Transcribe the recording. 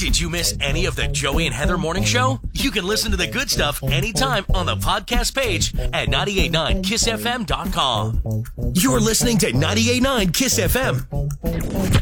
Did you miss any of the Joey and Heather Morning Show? You can listen to the good stuff anytime on the podcast page at 989kissfm.com. You're listening to 989 Kiss FM.